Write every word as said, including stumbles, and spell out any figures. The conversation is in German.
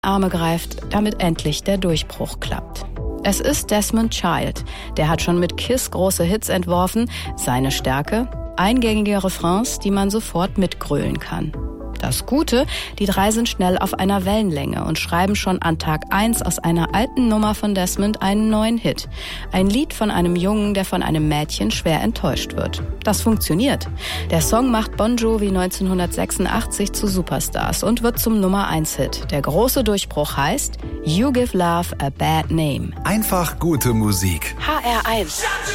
Arme greift, damit endlich der Durchbruch klappt. Es ist Desmond Child. Der hat schon mit Kiss große Hits entworfen. Seine Stärke? Eingängige Refrains, die man sofort mitgrölen kann. Das Gute, die drei sind schnell auf einer Wellenlänge und schreiben schon an Tag eins aus einer alten Nummer von Desmond einen neuen Hit. Ein Lied von einem Jungen, der von einem Mädchen schwer enttäuscht wird. Das funktioniert. Der Song macht Bon Jovi neunzehnhundertsechsundachtzig zu Superstars und wird zum Nummer eins Hit. Der große Durchbruch heißt You Give Love a Bad Name. Einfach gute Musik. H R eins.